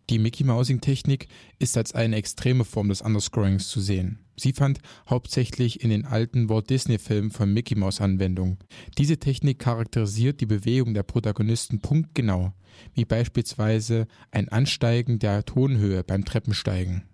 Die Mickey-Mousing-Technik ist als eine extreme Form des Underscorings zu sehen. Sie fand hauptsächlich in den alten Walt-Disney-Filmen von Mickey Mouse Anwendung. Diese Technik charakterisiert die Bewegung der Protagonisten punktgenau, wie beispielsweise ein Ansteigen der Tonhöhe beim Treppensteigen.